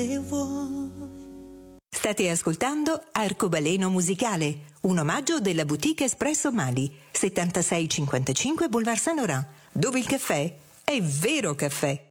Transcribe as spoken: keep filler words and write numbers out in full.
State ascoltando Arcobaleno Musicale, un omaggio della boutique Espresso Mali, settantasei cinquantacinque Boulevard Saint-Laurent, dove il caffè è vero caffè.